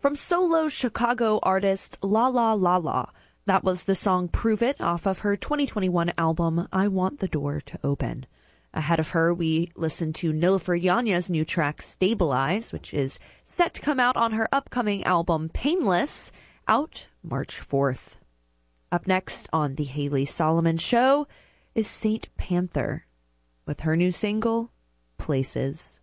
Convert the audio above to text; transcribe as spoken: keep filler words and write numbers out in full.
From solo Chicago artist La La La La, that was the song Prove It off of her twenty twenty-one album I Want the Door to Open. Ahead of her, we listened to Nilüfer Yanya's new track Stabilize, which is set to come out on her upcoming album Painless, out March fourth. Up next on The Haley Solomon Show is Saint Panther with her new single, Places.